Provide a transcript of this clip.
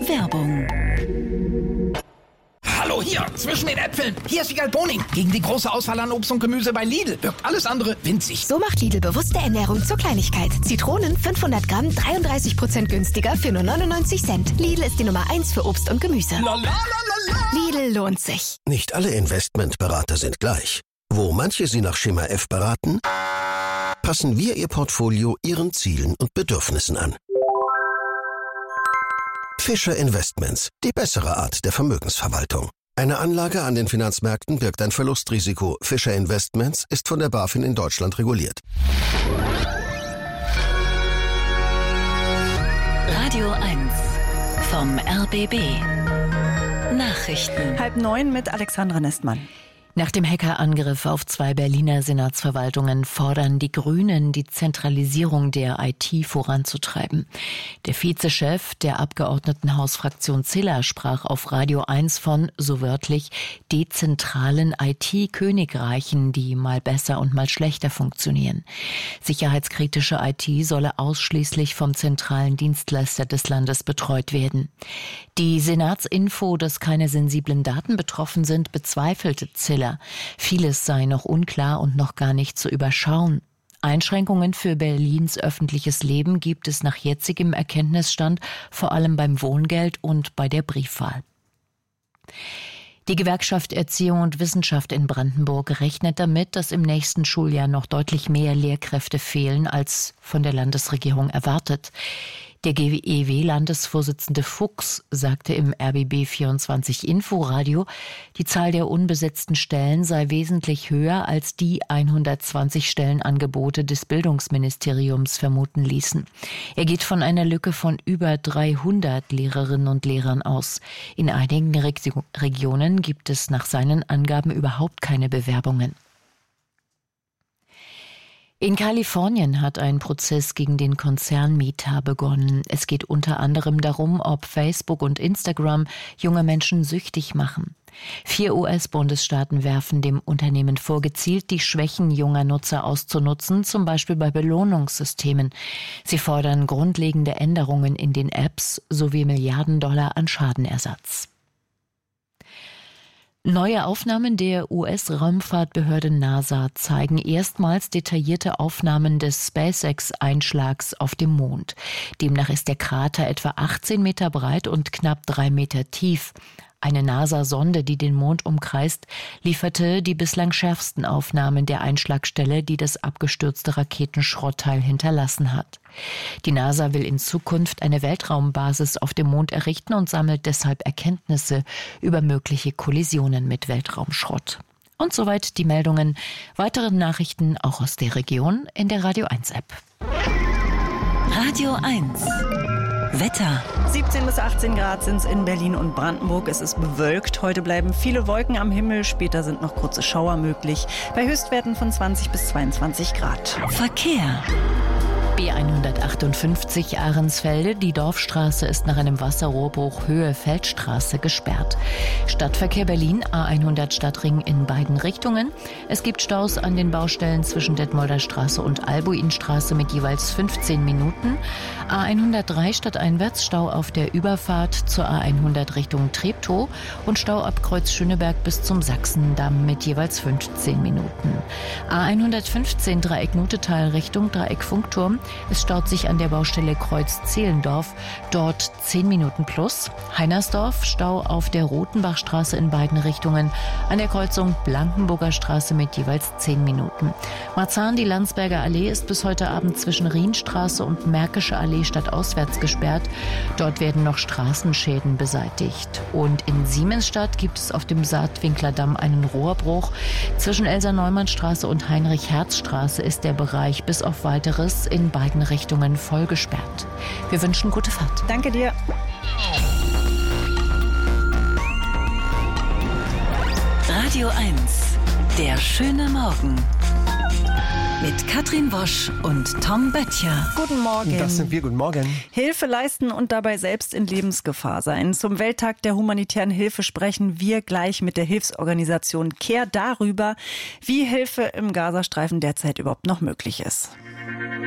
Werbung. Hallo, hier, zwischen den Äpfeln. Hier ist Wiegald Boning. Gegen die große Auswahl an Obst und Gemüse bei Lidl wirkt alles andere winzig. So macht Lidl bewusste Ernährung zur Kleinigkeit. Zitronen 500 Gramm, 33% günstiger für nur 99 Cent. Lidl ist die Nummer 1 für Obst und Gemüse. Lidl lohnt sich. Nicht alle Investmentberater sind gleich. Wo manche Sie nach Schema F beraten, passen wir Ihr Portfolio Ihren Zielen und Bedürfnissen an. Fischer Investments, die bessere Art der Vermögensverwaltung. Eine Anlage an den Finanzmärkten birgt ein Verlustrisiko. Fischer Investments ist von der BaFin in Deutschland reguliert. Radio 1 vom RBB. Nachrichten. 8:30 mit Alexandra Nestmann. Nach dem Hackerangriff auf 2 Berliner Senatsverwaltungen fordern die Grünen, die Zentralisierung der IT voranzutreiben. Der Vizechef der Abgeordnetenhausfraktion Ziller sprach auf Radio 1 von, so wörtlich, dezentralen IT-Königreichen, die mal besser und mal schlechter funktionieren. Sicherheitskritische IT solle ausschließlich vom zentralen Dienstleister des Landes betreut werden. Die Senatsinfo, dass keine sensiblen Daten betroffen sind, bezweifelte Ziller. Vieles sei noch unklar und noch gar nicht zu überschauen. Einschränkungen für Berlins öffentliches Leben gibt es nach jetzigem Erkenntnisstand vor allem beim Wohngeld und bei der Briefwahl. Die Gewerkschaft Erziehung und Wissenschaft in Brandenburg rechnet damit, dass im nächsten Schuljahr noch deutlich mehr Lehrkräfte fehlen, als von der Landesregierung erwartet. Der GEW-Landesvorsitzende Fuchs sagte im RBB24 Inforadio, die Zahl der unbesetzten Stellen sei wesentlich höher, als die 120 Stellenangebote des Bildungsministeriums vermuten ließen. Er geht von einer Lücke von über 300 Lehrerinnen und Lehrern aus. In einigen Regionen gibt es nach seinen Angaben überhaupt keine Bewerbungen. In Kalifornien hat ein Prozess gegen den Konzern Meta begonnen. Es geht unter anderem darum, ob Facebook und Instagram junge Menschen süchtig machen. 4 US-Bundesstaaten werfen dem Unternehmen vor, gezielt die Schwächen junger Nutzer auszunutzen, zum Beispiel bei Belohnungssystemen. Sie fordern grundlegende Änderungen in den Apps sowie Milliarden Dollar an Schadenersatz. Neue Aufnahmen der US-Raumfahrtbehörde NASA zeigen erstmals detaillierte Aufnahmen des SpaceX-Einschlags auf dem Mond. Demnach ist der Krater etwa 18 Meter breit und knapp 3 Meter tief. Eine NASA-Sonde, die den Mond umkreist, lieferte die bislang schärfsten Aufnahmen der Einschlagstelle, die das abgestürzte Raketenschrottteil hinterlassen hat. Die NASA will in Zukunft eine Weltraumbasis auf dem Mond errichten und sammelt deshalb Erkenntnisse über mögliche Kollisionen mit Weltraumschrott. Und soweit die Meldungen. Weitere Nachrichten auch aus der Region in der Radio 1 App. Radio 1 Wetter. 17 bis 18 Grad sind es in Berlin und Brandenburg. Es ist bewölkt. Heute bleiben viele Wolken am Himmel. Später sind noch kurze Schauer möglich. Bei Höchstwerten von 20 bis 22 Grad. Verkehr. B158 Ahrensfelde. Die Dorfstraße ist nach einem Wasserrohrbruch Höhe Feldstraße gesperrt. Stadtverkehr Berlin, A100 Stadtring in beiden Richtungen. Es gibt Staus an den Baustellen zwischen Detmolder Straße und Albuinstraße mit jeweils 15 Minuten. A103 stadteinwärts Stau auf der Überfahrt zur A100 Richtung Treptow und Stau ab Kreuz Schöneberg bis zum Sachsendamm mit jeweils 15 Minuten. A115 Dreieck Nutetal Richtung Dreieck Funkturm. Es staut sich an der Baustelle Kreuz Zehlendorf, dort 10 Minuten plus. Heinersdorf, Stau auf der Rotenbachstraße in beiden Richtungen, an der Kreuzung Blankenburger Straße mit jeweils 10 Minuten. Marzahn, die Landsberger Allee ist bis heute Abend zwischen Rienstraße und Märkische Allee stadtauswärts gesperrt. Dort werden noch Straßenschäden beseitigt. Und in Siemensstadt gibt es auf dem Saatwinkler Damm einen Rohrbruch. Zwischen Elsa-Neumann-Straße und Heinrich-Herz-Straße ist der Bereich bis auf Weiteres in beiden Richtungen voll gesperrt. Wir wünschen gute Fahrt. Danke dir. Radio 1, der schöne Morgen. Mit Katrin Wosch und Tom Böttcher. Guten Morgen. Das sind wir. Guten Morgen. Hilfe leisten und dabei selbst in Lebensgefahr sein. Zum Welttag der humanitären Hilfe sprechen wir gleich mit der Hilfsorganisation CARE darüber, wie Hilfe im Gazastreifen derzeit überhaupt noch möglich ist.